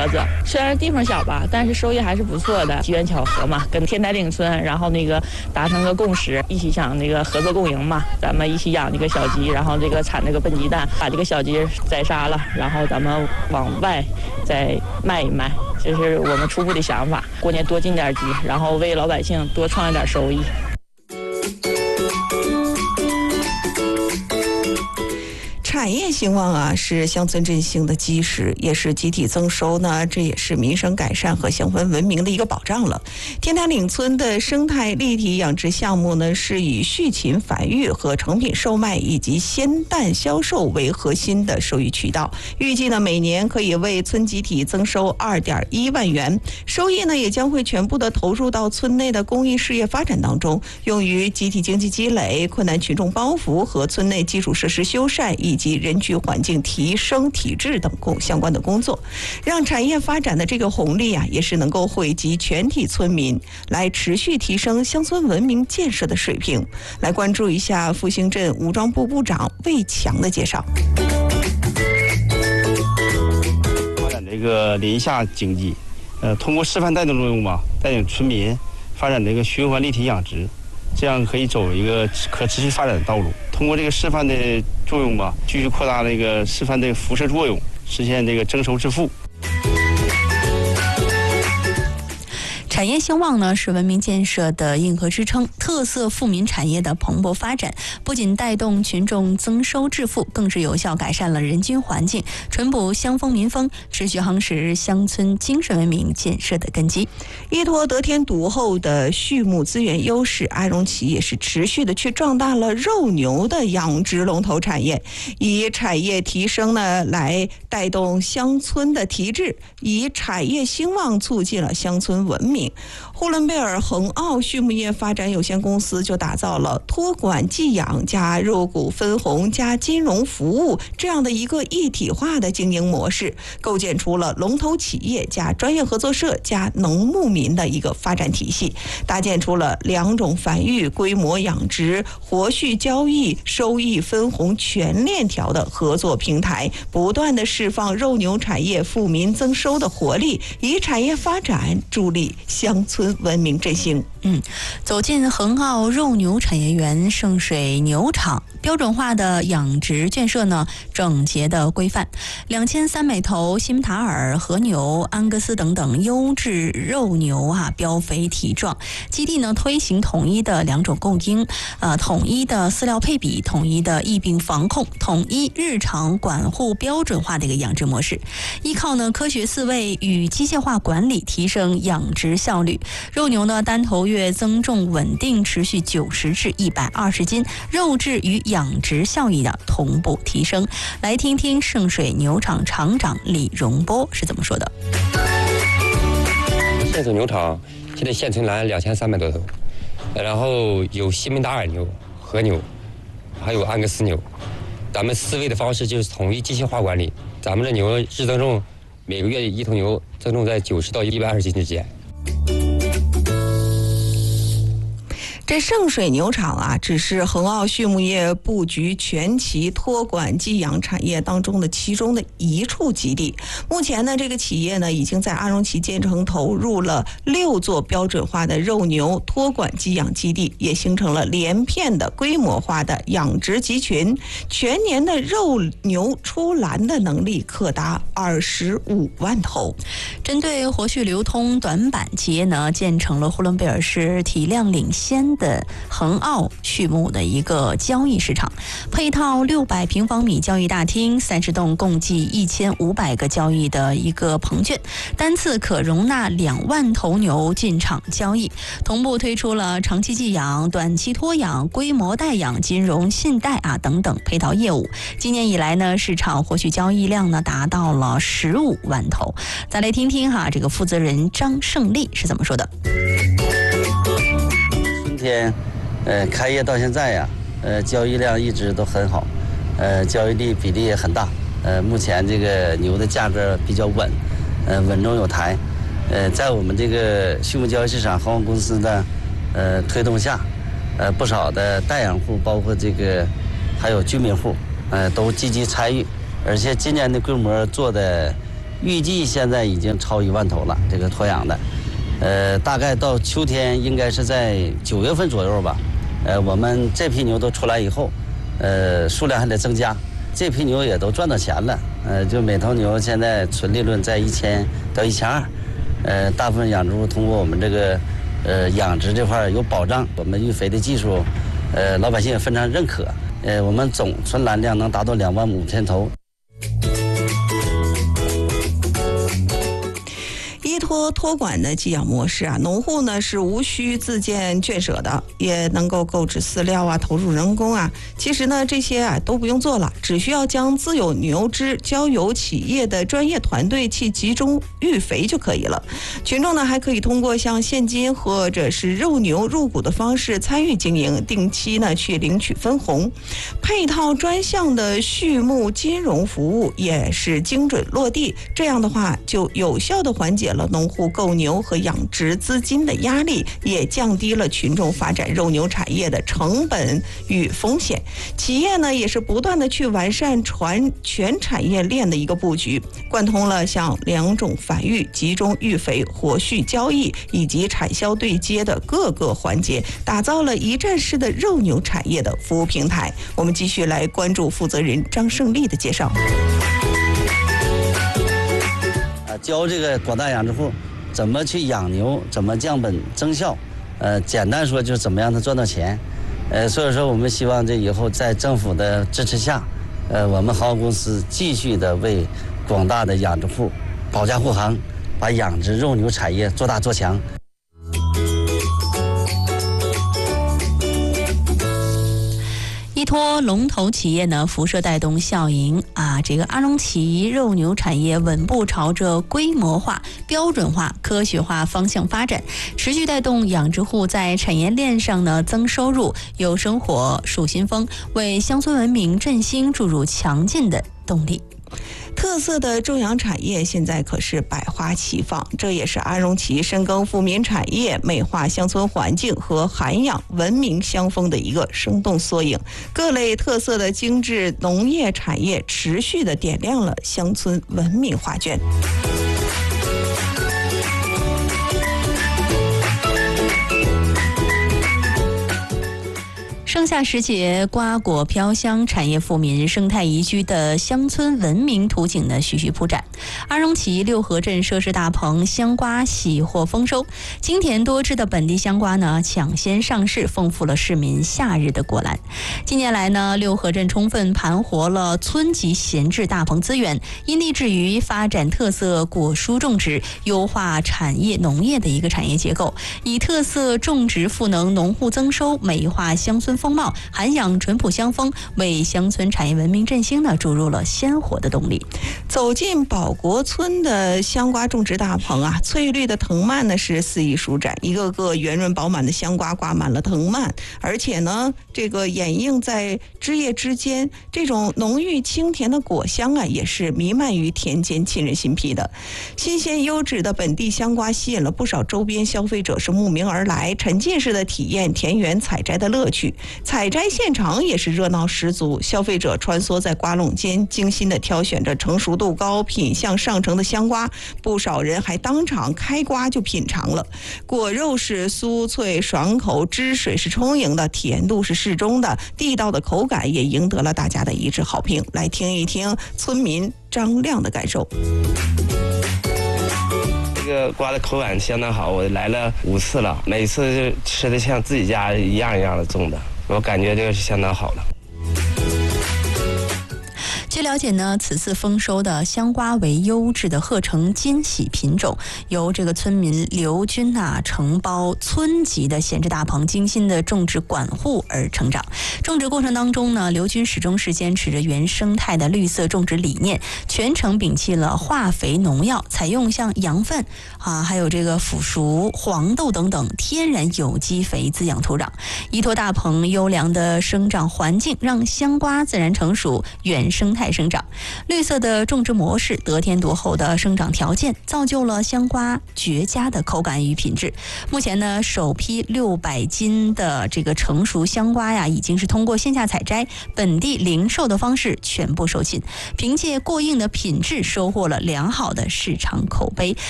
盒子。虽然地方小吧，但是收益还是不错的。机缘巧合嘛，跟天台岭村，然后达成个共识，一起想合作共赢嘛。咱们一起养小鸡，然后产笨鸡蛋，把小鸡宰杀了，然后咱们往外再卖一卖。这是我们初步的想法，过年多进点鸡，然后为老百姓多创一点收益。 产业兴旺啊，是乡村振兴的基石，也是集体增收呢，这也是民生改善和乡村文明的一个保障了。天台岭村的生态立体养殖项目呢，是以畜禽繁育和成品售卖以及鲜蛋销售为核心的收益渠道，预计呢每年可以为村集体增收2.1万元，收益呢也将会全部的投入到村内的公益事业发展当中，用于集体经济积累、困难群众帮扶和村内基础设施修缮以及人居环境提升体质等相关的工作，让产业发展的这个红利啊，也是能够惠及全体村民，来持续提升乡村文明建设的水平。来关注一下复兴镇武装部部长魏强的介绍。 发展这个林下经济，通过示范带动作用吧，带领村民发展这个循环立体养殖，这样可以走一个可持续发展的道路。通过这个示范的作用吧，继续扩大这个示范的辐射作用，实现这个增收致富。 产业兴旺呢，是文明建设的硬核支撑，特色富民产业的蓬勃发展，不仅带动群众增收致富，更是有效改善了人均环境，淳朴乡风民风，持续夯实乡村精神文明建设的根基。 依托得天独厚的畜牧资源优势，安荣企业是持续的去壮大了肉牛的养殖龙头产业，以产业提升呢来带动乡村的提质，以产业兴旺促进了乡村文明。呼伦贝尔恒奥畜牧业发展有限公司就打造了托管寄养加肉骨分红加金融服务这样的一个一体化的经营模式，构建出了龙头企业加专业合作社加农牧民的一个发展体系，搭建出了2种繁育、规模养殖、活畜交易、收益分红全链条的合作平台，不断的释放肉牛产业富民增收的活力，以产业发展助力乡村文明振兴。 走进恒奥肉牛产业园圣水牛场，标准化的养殖圈舍呢，整洁的规范，2300头西姆塔尔、和牛、安格斯等等优质肉牛啊，膘肥体壮。基地呢推行统一的2种供应，统一的饲料配比，统一的疫病防控，统一日常管护标准化的一个养殖模式，依靠呢科学饲喂与机械化管理，提升养殖效率。肉牛呢单头月增重稳定，持续90至120斤，肉质与养殖效益的同步提升。来听听圣水牛场厂长李荣波是怎么说的。 圣水牛场现在现存栏2300多头，然后有西门达尔牛、和牛，还有安格斯牛。咱们饲喂的方式就是统一机械化管理，咱们的牛日增重每个月一头牛增重在90到120斤之间。 这圣水牛场啊，只是恒奥畜牧业布局全旗托管寄养产业当中的其中的一处基地。目前呢，这个企业呢已经在安荣旗建成投入了6座标准化的肉牛托管寄养基地，也形成了连片的规模化的养殖集群，全年的肉牛出栏的能力可达25万头。 针对活畜流通短板，企业呢建成了呼伦贝尔市体量领先的恒奥畜牧的一个交易市场，配套600平方米交易大厅，30栋共计1500个交易的一个棚圈，单次可容纳2万头牛进场交易。同步推出了长期寄养、短期托养、规模代养、金融信贷等等配套业务。今年以来呢，市场活畜交易量呢达到了15万头。再来听听这个负责人张胜利是怎么说的。 今天开业到现在呀，交易量一直都很好，交易率比例也很大。目前这个牛的价格比较稳，稳中有抬。在我们这个畜牧交易市场恒奥公司的推动下，不少的代养户，包括这个还有居民户，都积极参与，而且今年的规模做的预计现在已经超1万头了，这个脱养的。大概到秋天应该是在9月份左右吧。我们这批牛都出来以后，数量还得增加，这批牛也都赚到钱了。就每头牛现在纯利润在1000到1200。大部分养殖户通过我们这个养殖这块有保障，我们育肥的技术，老百姓也非常认可。我们总存栏量能达到2万5千头。 依托托管的寄养模式啊，农户呢是无需自建圈舍的，也能够购置饲料啊，投入人工啊。其实呢，这些啊都不用做了，只需要将自有牛只交由企业的专业团队去集中育肥就可以了。群众呢还可以通过像现金或者是肉牛入股的方式参与经营，定期呢去领取分红。配套专项的畜牧金融服务也是精准落地，这样的话就有效地缓解了农户购牛和养殖资金的压力，也降低了群众发展肉牛产业的成本与风险。企业呢也是不断的去完善全产业链的一个布局，贯通了像2种繁育、集中育肥、活畜交易以及产销对接的各个环节，打造了一站式的肉牛产业的服务平台。我们继续来关注负责人张胜利的介绍。 教这个广大养殖户怎么去养牛，怎么降本增效，简单说就是怎么让他赚到钱。所以说我们希望这以后在政府的支持下，我们航公司继续的为广大的养殖户保驾护航，把养殖肉牛产业做大做强。 依托龙头企业呢辐射带动效应啊，这个阿龙旗肉牛产业稳步朝着规模化、标准化、科学化方向发展，持续带动养殖户在产业链上呢增收入、有生活、树新风，为乡村文明振兴注入强劲的动力。 特色的种养产业现在可是百花齐放，这也是阿荣旗深耕富民产业、美化乡村环境和涵养文明乡风的一个生动缩影。各类特色的精致农业产业持续的点亮了乡村文明画卷。 盛夏时节，瓜果飘香，产业富民、生态宜居的乡村文明图景呢徐徐铺展。阿荣旗六合镇设施大棚香瓜喜获丰收，精甜多汁的本地香瓜呢抢先上市，丰富了市民夏日的果篮。近年来呢，六合镇充分盘活了村级闲置大棚资源，因立志于发展特色果蔬种植，优化产业农业的一个产业结构，以特色种植赋能农户增收，美化乡村风貌，涵养淳朴乡风，为乡村产业文明振兴呢注入了鲜活的动力。 走进保国村的香瓜种植大棚啊，翠绿的藤蔓呢是肆意舒展，一个个圆润饱满的香瓜挂满了藤蔓，而且呢这个掩映在枝叶之间，这种浓郁清甜的果香啊也是弥漫于田间，沁人心脾的。新鲜优质的本地香瓜吸引了不少周边消费者是慕名而来，沉浸式的体验田园采摘的乐趣。采摘现场也是热闹十足，消费者穿梭在瓜垄间，精心地挑选着成熟度高、品相上乘的香瓜，不少人还当场开瓜就品尝了。果肉是酥脆爽口，汁水是充盈的，甜度是适中的，地道的口感也赢得了大家的一致好评。来听一听村民张亮的感受。 这个瓜的口感相当好，我来了5次了，每次就吃的像自己家一样一样的种的，我感觉这个是相当好了。 据了解呢，此次丰收的香瓜为优质的鹤城金喜品种，由这个村民刘军承包村级的闲置大棚，精心的种植管护而成长。种植过程当中呢，刘军始终是坚持着原生态的绿色种植理念，全程摒弃了化肥农药，采用像羊粪还有这个腐熟、黄豆等等天然有机肥滋养土壤，依托大棚优良的生长环境，让香瓜自然成熟，原生态态生长。绿色的种植模式、得天独厚的生长条件，造就了香瓜绝佳的口感与品质。目前呢，首批600斤的这个成熟香瓜呀，已经是通过线下采摘、本地零售的方式全部售罄。凭借过硬的品质，收获了良好的市场口碑。